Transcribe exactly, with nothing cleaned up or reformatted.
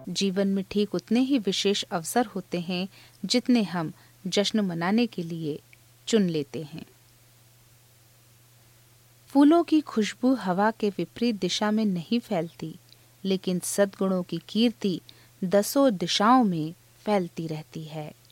जीवन में ठीक उतने ही विशेष अवसर होते हैं जितने हम जश्न मनाने के लिए चुन लेते हैं। फूलों की खुशबू हवा के विपरीत दिशा में नहीं फैलती, लेकिन सद्गुणों की कीर्ति दसों दिशाओं में फैलती रहती है।